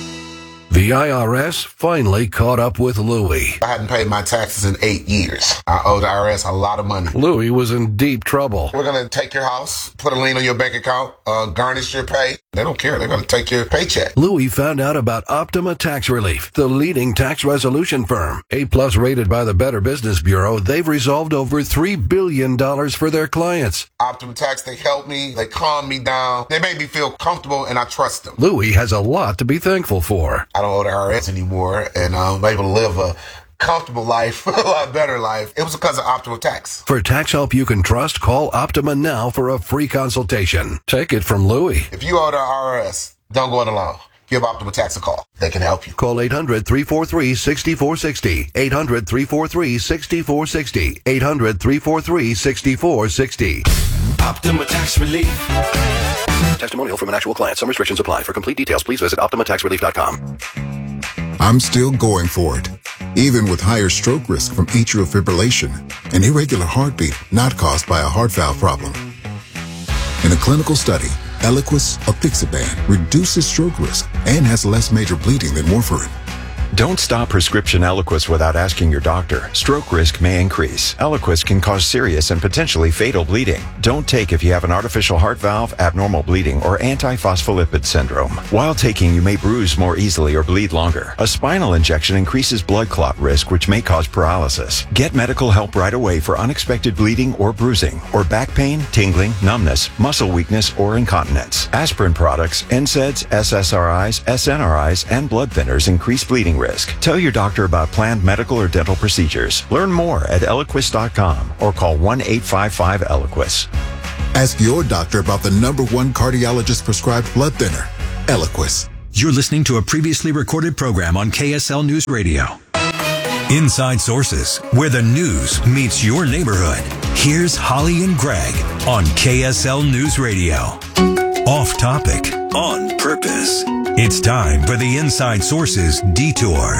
The I R S finally caught up with Louie. I hadn't paid my taxes in eight years. I owe the I R S a lot of money. Louie was in deep trouble. We're going to take your house, put a lien on your bank account, uh, garnish your pay. They don't care. They're going to take your paycheck. Louie found out about Optima Tax Relief, the leading tax resolution firm. A-plus rated by the Better Business Bureau, they've resolved over three billion dollars for their clients. Optima Tax, they help me. They calm me down. They make me feel comfortable, and I trust them. Louie has a lot to be thankful for. I don't owe the I R S anymore, and I'm able to live a comfortable life, a lot better life. It was because of Optima Tax. For tax help you can trust, call Optima now for a free consultation. Take it from Louie. If you owe the I R S, don't go it alone. Give Optima Tax a call. They can help you. Call eight hundred, three four three, six four six zero. eight hundred, three four three, six four six zero. eight hundred, three four three, six four six zero. Optima Tax Relief. Testimonial from an actual client. Some restrictions apply. For complete details, please visit optima tax relief dot com. I'm still going for it, even with higher stroke risk from atrial fibrillation, an irregular heartbeat not caused by a heart valve problem. In a clinical study, Eliquis apixaban reduces stroke risk and has less major bleeding than warfarin. Don't stop prescription Eliquis without asking your doctor. Stroke risk may increase. Eliquis can cause serious and potentially fatal bleeding. Don't take if you have an artificial heart valve, abnormal bleeding, or antiphospholipid syndrome. While taking, you may bruise more easily or bleed longer. A spinal injection increases blood clot risk, which may cause paralysis. Get medical help right away for unexpected bleeding or bruising, or back pain, tingling, numbness, muscle weakness, or incontinence. Aspirin products, N SAIDs, S S R Is, S N R Is, and blood thinners increase bleeding risk. Tell your doctor about planned medical or dental procedures. Learn more at Eliquis dot com or call one eight five five Eliquis. Ask your doctor about the number one cardiologist prescribed blood thinner, Eliquis. You're listening to a previously recorded program on K S L News Radio. Inside Sources, where the news meets your neighborhood. Here's Holly and Greg on K S L News Radio. Off topic, on purpose. It's time for the Inside Sources Detour.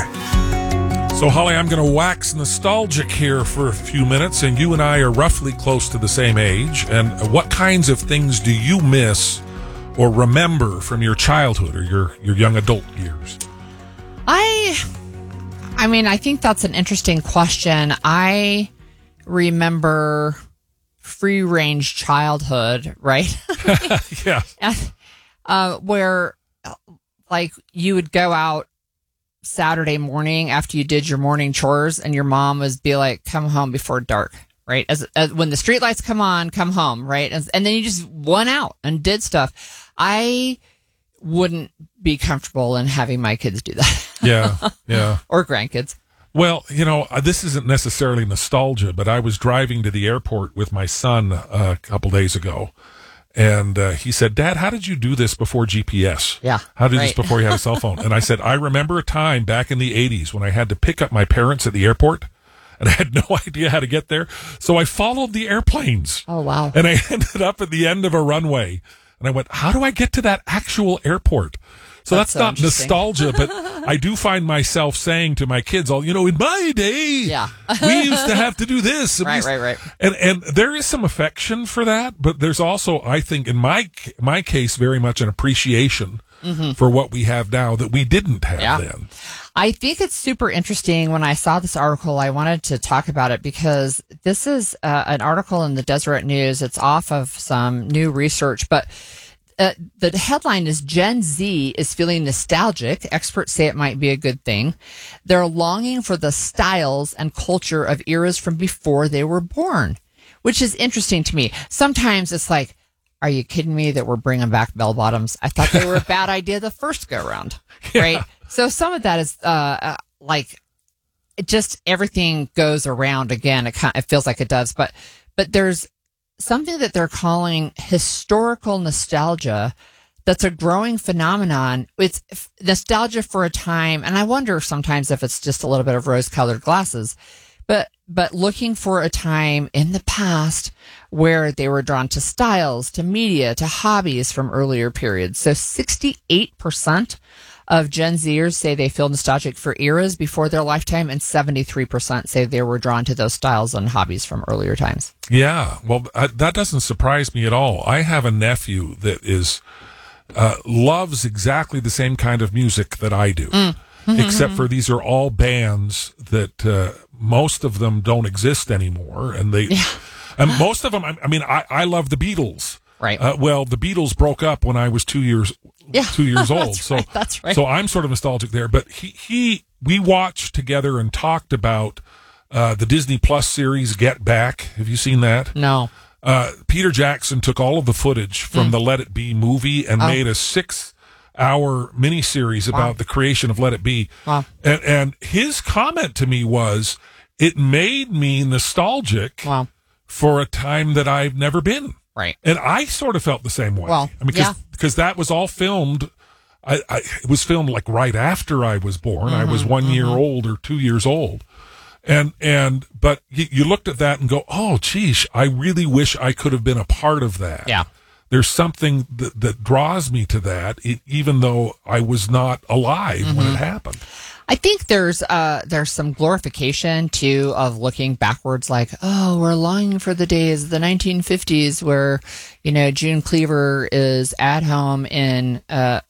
So, Holly, I'm going to wax nostalgic here for a few minutes, and you and I are roughly close to the same age. And what kinds of things do you miss or remember from your childhood or your, your young adult years? I, I mean, I think that's an interesting question. I remember free-range childhood, right? Yeah. uh, where, like, you would go out Saturday morning after you did your morning chores, and your mom would be like, "Come home before dark," right? As, as when the street lights come on, come home, right? And, and then you just went out and did stuff. I wouldn't be comfortable in having my kids do that. Yeah, yeah. Or grandkids. Well, you know, this isn't necessarily nostalgia, but I was driving to the airport with my son uh, a couple days ago. And uh, he said, "Dad, how did you do this before G P S? Yeah. How did you right. do this before you had a cell phone?" And I said, "I remember a time back in the eighties when I had to pick up my parents at the airport, and I had no idea how to get there. So I followed the airplanes. Oh, wow. And I ended up at the end of a runway. And I went, how do I get to that actual airport?" So that's, that's so not nostalgia, but I do find myself saying to my kids, all, you know, in my day, yeah. we used to have to do this. Right, right, right. And and there is some affection for that, but there's also, I think, in my my case, very much an appreciation mm-hmm. for what we have now that we didn't have yeah. then. I think it's super interesting. When I saw this article, I wanted to talk about it because this is uh, an article in the Deseret News. It's off of some new research, but Uh, the headline is Gen Z is feeling nostalgic. Experts say it might be a good thing. They're longing for the styles and culture of eras from before they were born, which is interesting to me. Sometimes it's like, are you kidding me that we're bringing back bell bottoms? I thought they were a bad idea the first go around, yeah. right? So some of that is uh, uh, like it just everything goes around again. It kind of, it feels like it does, but but there's something that they're calling historical nostalgia that's a growing phenomenon. It's nostalgia for a time, and I wonder sometimes if it's just a little bit of rose-colored glasses, but but looking for a time in the past where they were drawn to styles, to media, to hobbies from earlier periods. So sixty-eight percent of Gen Zers say they feel nostalgic for eras before their lifetime, and seventy-three percent say they were drawn to those styles and hobbies from earlier times. Yeah, well, uh, that doesn't surprise me at all. I have a nephew that is uh, loves exactly the same kind of music that I do, mm. mm-hmm. except for these are all bands that uh, most of them don't exist anymore, and they, yeah. and most of them. I, I mean, I, I love the Beatles. Right. Uh, well, the Beatles broke up when I was two years yeah. two years old. that's so right, that's right. So I'm sort of nostalgic there. But he, he we watched together and talked about uh, the Disney Plus series Get Back. Have you seen that? No. Uh, Peter Jackson took all of the footage from mm. the Let It Be movie and oh. made a six-hour miniseries about wow. the creation of Let It Be. Wow. And, and his comment to me was, it made me nostalgic wow. for a time that I've never been. Right. And I sort of felt the same way. Well, I mean, yeah. because that was all filmed. I, I, it was filmed like right after I was born. Mm-hmm, I was one mm-hmm. year old or two years old. And, and, but you, you looked at that and go, oh, geez, I really wish I could have been a part of that. Yeah. There's something that, that draws me to that, it, even though I was not alive mm-hmm. when it happened. I think there's uh there's some glorification too of looking backwards, like, oh, we're longing for the days of the nineteen fifties where, you know, June Cleaver is at home in uh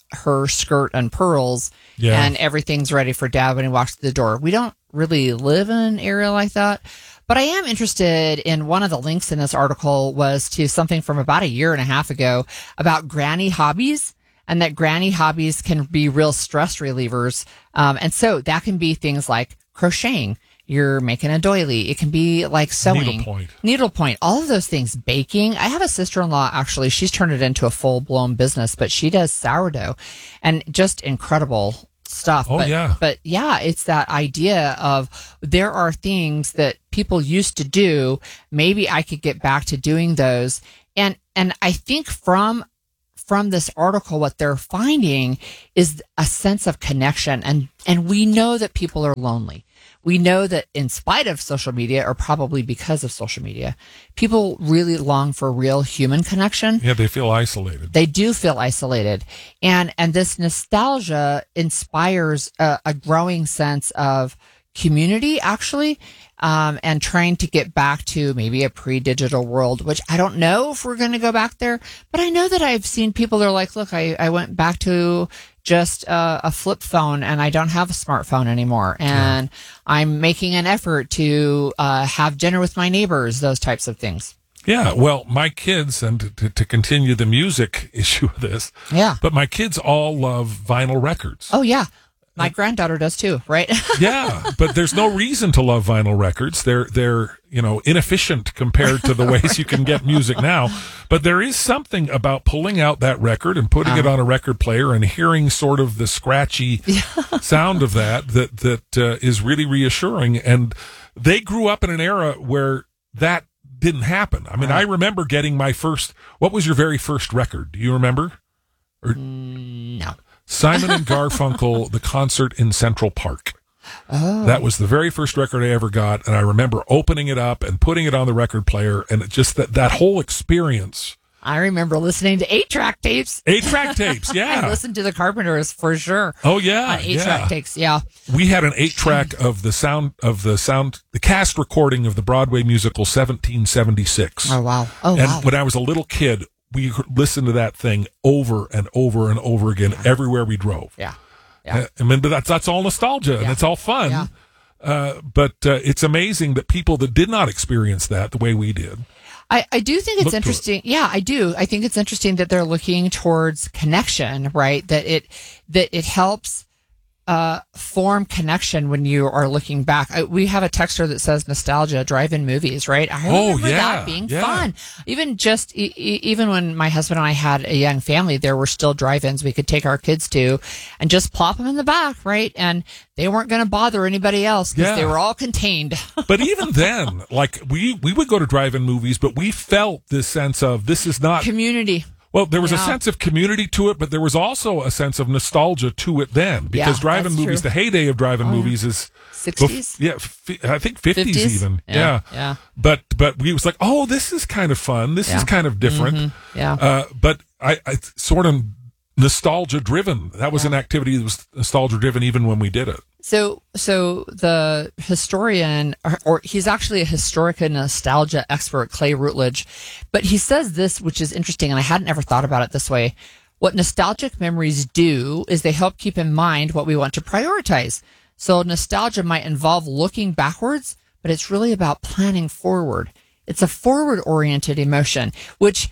her skirt and pearls, Yeah. and everything's ready for dad when he walks through the door. We don't really live in an area like that. But I am interested in one of the links in this article was to something from about a year and a half ago about granny hobbies, and that granny hobbies can be real stress relievers. Um, and so that can be things like crocheting. You're making a doily. It can be like sewing. Needlepoint. Needlepoint. All of those things. Baking. I have a sister-in-law, actually. She's turned it into a full-blown business, but she does sourdough and just incredible stuff. Oh, but, yeah. But yeah, it's that idea of there are things that people used to do. Maybe I could get back to doing those. And, and I think from, from this article, what they're finding is a sense of connection. And, and we know that people are lonely. We know that in spite of social media, or probably because of social media, people really long for real human connection. Yeah, they feel isolated. They do feel isolated. And, and this nostalgia inspires a, a growing sense of community, actually, um, and trying to get back to maybe a pre-digital world, which I don't know if we're going to go back there, but I know that I've seen people that are like, look, I, I went back to just uh, a flip phone and I don't have a smartphone anymore. And yeah. I'm making an effort to uh, have dinner with my neighbors, those types of things. Yeah, well, my kids, and to, to continue the music issue of this, yeah, but my kids all love vinyl records. Oh, yeah. My granddaughter does too, right? Yeah, but there's no reason to love vinyl records. They're they're you know inefficient compared to the ways you can get music now. But there is something about pulling out that record and putting uh, it on a record player and hearing sort of the scratchy yeah. sound of that that that uh, is really reassuring. And they grew up in an era where that didn't happen. I mean, right. I remember getting my first. What was your very first record? Do you remember? Or, mm, no. Simon and Garfunkel, the concert in Central Park. Oh. That was the very first record I ever got, and I remember opening it up and putting it on the record player, and it just that, that whole experience. I remember listening to eight-track tapes. Eight-track tapes, yeah. I listened to the Carpenters for sure. Oh yeah, on eight-track yeah. tapes, yeah. We had an eight-track of the sound of the sound, the cast recording of the Broadway musical seventeen seventy-six. Oh wow! Oh and wow! When I was a little kid, we listened to that thing over and over and over again yeah. everywhere we drove. Yeah. Yeah. I mean, but that's, that's all nostalgia yeah. and it's all fun. Yeah. Uh, but uh, it's amazing that people that did not experience that the way we did. I, I do think it's interesting. It. Yeah, I do. I think it's interesting that they're looking towards connection, right? That it, that it helps uh, form connection when you are looking back. I, we have a texter that says nostalgia, drive-in movies, right? I remember oh, yeah, that being yeah. fun. Even just, e- even when my husband and I had a young family, there were still drive-ins we could take our kids to and just plop them in the back, right? And they weren't going to bother anybody else because yeah. they were all contained. But even then, like we, we would go to drive-in movies, but we felt this sense of this is not community. Well, there was yeah. a sense of community to it, but there was also a sense of nostalgia to it then, because yeah, drive-in movies, true. the heyday of drive-in oh, movies is sixties. Bef- yeah, f- I think fifties even. Yeah, yeah, yeah. But but we was like, oh, this is kind of fun. This yeah. is kind of different. Mm-hmm. Yeah. Uh, but I, I sort of nostalgia driven. That was yeah. an activity that was nostalgia driven even when we did it. So, so the historian, or, or he's actually a historic and nostalgia expert, Clay Routledge, but he says this, which is interesting, and I hadn't ever thought about it this way. What nostalgic memories do is they help keep in mind what we want to prioritize. So nostalgia might involve looking backwards, but it's really about planning forward. It's a forward-oriented emotion, which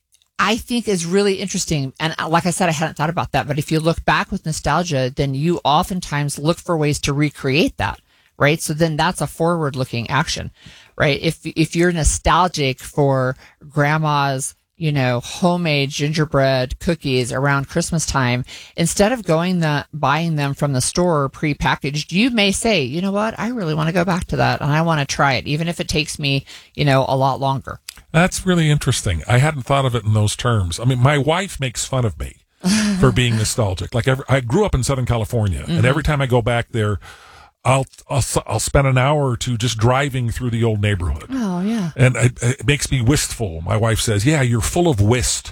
I think is really interesting. And like I said, I hadn't thought about that. But if you look back with nostalgia, then you oftentimes look for ways to recreate that, right? So then that's a forward-looking action, right? If if you're nostalgic for grandma's, you know, homemade gingerbread cookies around Christmas time, instead of going the buying them from the store pre-packaged, you may say, you know what, I really want to go back to that and I want to try it, even if it takes me, you know, a lot longer. That's really interesting. I hadn't thought of it in those terms. I mean, my wife makes fun of me for being nostalgic. Like every, I grew up in Southern California, mm-hmm. and every time I go back there, I'll, I'll I'll spend an hour or two just driving through the old neighborhood. Oh yeah, and it, it makes me wistful. My wife says, "Yeah, you're full of whist."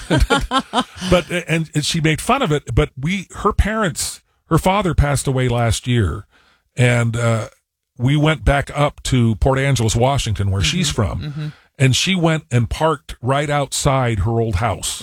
But and, and she made fun of it. But we, her parents, her father passed away last year, and uh, we went back up to Port Angeles, Washington, where mm-hmm. she's from, mm-hmm. and she went and parked right outside her old house. Yeah.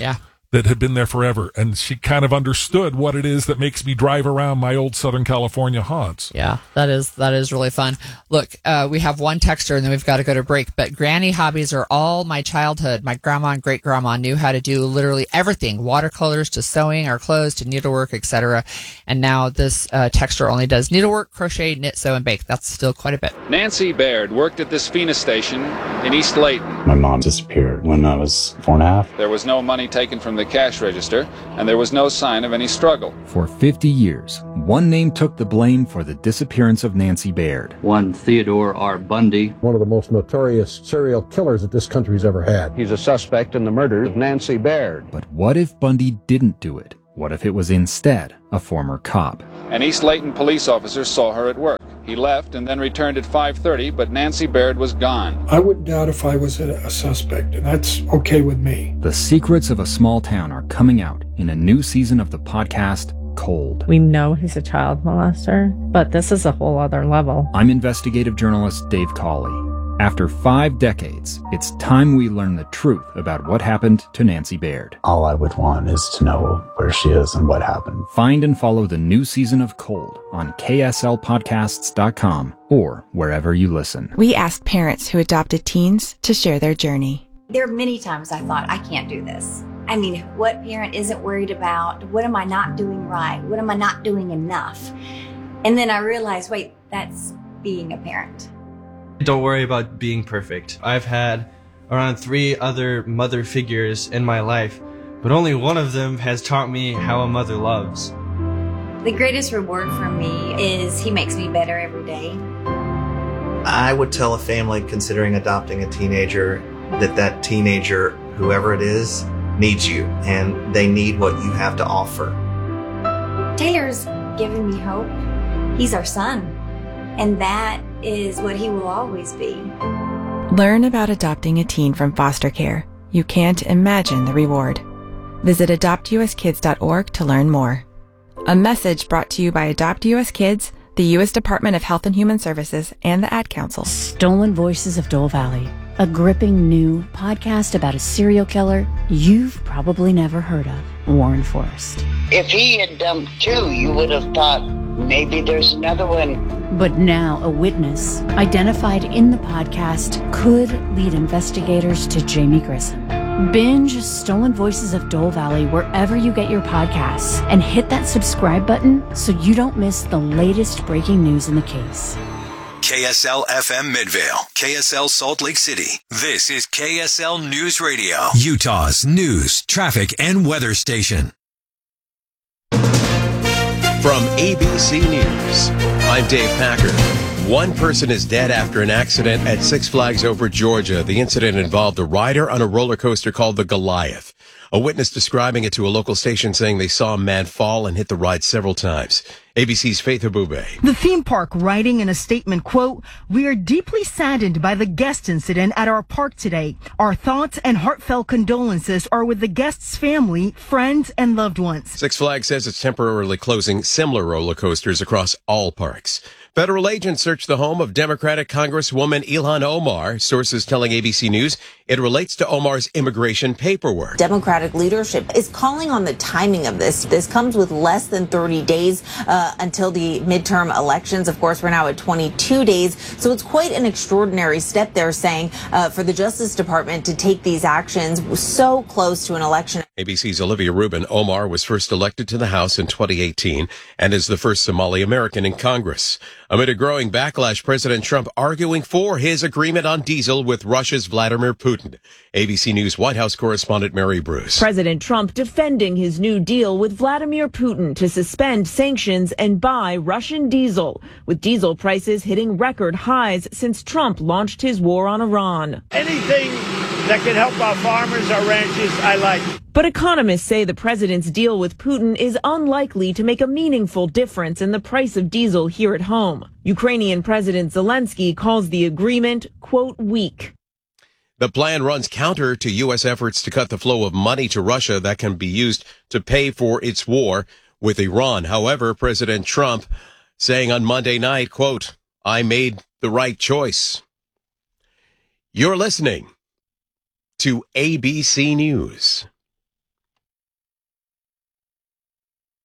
that had been there forever. And she kind of understood what it is that makes me drive around my old Southern California haunts. Yeah, that is that is really fun. Look, uh, we have one texter and then we've got to go to break. But granny hobbies are all my childhood. My grandma and great grandma knew how to do literally everything, watercolors to sewing our clothes to needlework, et cetera. And now this uh, texter only does needlework, crochet, knit, sew, and bake. That's still quite a bit. Nancy Baird worked at this FINA station in East Layton. My mom disappeared when I was four and a half. There was no money taken from the cash register, and there was no sign of any struggle. For fifty years, one name took the blame for the disappearance of Nancy Baird. One Theodore R. Bundy. One of the most notorious serial killers that this country's ever had. He's a suspect in the murder of Nancy Baird. But what if Bundy didn't do it? What if it was instead a former cop? An East Layton police officer saw her at work. He left and then returned at five thirty, but Nancy Baird was gone. I wouldn't doubt if I was a, a suspect, and that's okay with me. The secrets of a small town are coming out in a new season of the podcast, Cold. We know he's a child molester, but this is a whole other level. I'm investigative journalist Dave Cawley. After five decades, it's time we learn the truth about what happened to Nancy Baird. All I would want is to know where she is and what happened. Find and follow the new season of Cold on K S L podcasts dot com or wherever you listen. We asked parents who adopted teens to share their journey. There are many times I thought, I can't do this. I mean, what parent isn't worried about? What am I not doing right? What am I not doing enough? And then I realized, wait, that's being a parent. Don't worry about being perfect. I've had around three other mother figures in my life, but only one of them has taught me how a mother loves. The greatest reward for me is he makes me better every day. I would tell a family considering adopting a teenager that that teenager, whoever it is, needs you, and they need what you have to offer. Taylor's given me hope. He's our son, and that is what he will always be. Learn about adopting a teen from foster care. You can't imagine the reward. Visit adopt u s kids dot org to learn more. A message brought to you by Adopt U S Kids, the U S Department of Health and Human Services, and the Ad Council. Stolen Voices of Dole Valley, a gripping new podcast about a serial killer you've probably never heard of, Warren Forrest. If he had dumped two, you would have thought maybe there's another one. But now a witness, identified in the podcast, could lead investigators to Jamie Grissom. Binge Stolen Voices of Dole Valley wherever you get your podcasts and hit that subscribe button so you don't miss the latest breaking news in the case. K S L F M Midvale, K S L Salt Lake City. This is K S L News Radio, Utah's news, traffic, and weather station. From A B C News, I'm Dave Packer. One person is dead after an accident at Six Flags Over Georgia. The incident involved a rider on a roller coaster called the Goliath. A witness describing it to a local station saying they saw a man fall and hit the ride several times. A B C's Faith Abube. The theme park writing in a statement, quote, "We are deeply saddened by the guest incident at our park today. Our thoughts and heartfelt condolences are with the guest's family, friends, and loved ones." Six Flags says it's temporarily closing similar roller coasters across all parks. Federal agents searched the home of Democratic Congresswoman Ilhan Omar. Sources telling A B C News it relates to Omar's immigration paperwork. Democratic leadership is calling on the timing of this. This comes with less than thirty days uh, until the midterm elections. Of course, we're now at twenty-two days. So it's quite an extraordinary step, they're saying, uh, for the Justice Department to take these actions so close to an election. A B C's Olivia Rubin. Omar was first elected to the House in twenty eighteen and is the first Somali American in Congress. Amid a growing backlash, President Trump arguing for his agreement on diesel with Russia's Vladimir Putin. A B C News White House correspondent Mary Bruce. President Trump defending his new deal with Vladimir Putin to suspend sanctions and buy Russian diesel, with diesel prices hitting record highs since Trump launched his war on Iran. Anything that can help our farmers, our ranchers, I like. But economists say the president's deal with Putin is unlikely to make a meaningful difference in the price of diesel here at home. Ukrainian President Zelensky calls the agreement, quote, weak. The plan runs counter to U S efforts to cut the flow of money to Russia that can be used to pay for its war with Iran. However, President Trump saying on Monday night, quote, "I made the right choice." You're listening to A B C News.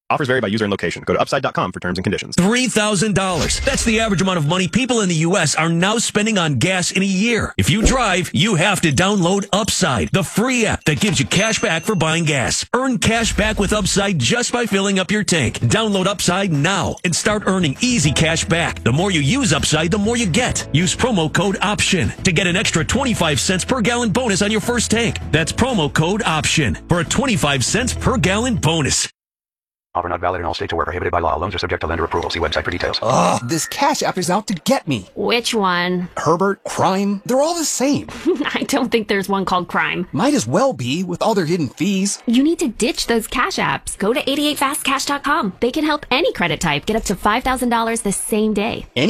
Offers vary by user and location. Go to upside dot com for terms and conditions. three thousand dollars. That's the average amount of money people in the U S are now spending on gas in a year. If you drive, you have to download Upside, the free app that gives you cash back for buying gas. Earn cash back with Upside just by filling up your tank. Download Upside now and start earning easy cash back. The more you use Upside, the more you get. Use promo code OPTION to get an extra twenty-five cents per gallon bonus on your first tank. That's promo code OPTION for a twenty-five cents per gallon bonus. Offer not valid in all states or where prohibited by law. Loans are subject to lender approval. See website for details. Ugh, this Cash App is out to get me. Which one? Herbert, Crime, they're all the same. I don't think there's one called Crime. Might as well be, with all their hidden fees. You need to ditch those Cash Apps. Go to eighty-eight fast cash dot com. They can help any credit type get up to five thousand dollars the same day. Any